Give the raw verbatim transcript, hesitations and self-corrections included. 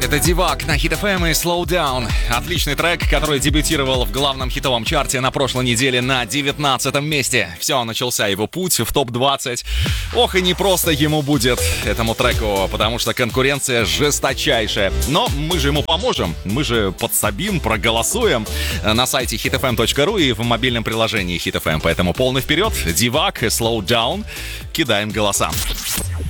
Это Дивак на Hit эф эм и Slow Down. Отличный трек, который дебютировал в главном хитовом чарте на прошлой неделе на девятнадцатом месте. Все, начался его путь в топ двадцать. Ох, и не просто ему будет, этому треку, потому что конкуренция жесточайшая. Но мы же ему поможем. Мы же подсобим, проголосуем на сайте хит эф эм точка ру и в мобильном приложении Hit эф эм. Поэтому полный вперед. Дивак, Slow Down. Кидаем голоса.